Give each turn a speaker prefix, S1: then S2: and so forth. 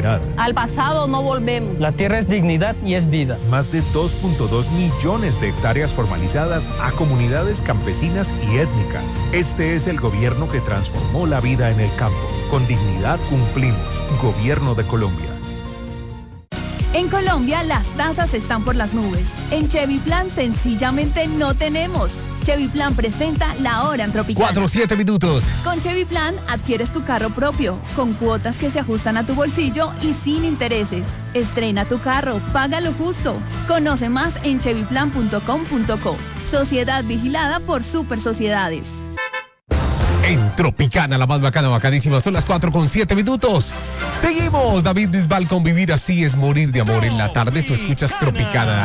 S1: prosperar.
S2: Al pasado no volvemos.
S3: La tierra es dignidad y es vida.
S1: Más de 2.2 millones de hectáreas formalizadas a comunidades campesinas y étnicas. Este es el gobierno que transformó la vida en el campo. Con dignidad cumplimos. Gobierno de Colombia.
S4: En Colombia las tasas están por las nubes. En Chevy Plan sencillamente no tenemos. Chevy Plan presenta La Hora en Tropicana.
S5: 4-7 minutos.
S4: Con Chevy Plan adquieres tu carro propio, con cuotas que se ajustan a tu bolsillo y sin intereses. Estrena tu carro, paga lo justo. Conoce más en chevyplan.com.co. Sociedad vigilada por Super Sociedades.
S5: En Tropicana, la más bacana, bacanísima. Son las 4:07 minutos. Seguimos. David Bisbal con Vivir Así es Morir de Amor en la tarde. Tú escuchas Tropicana.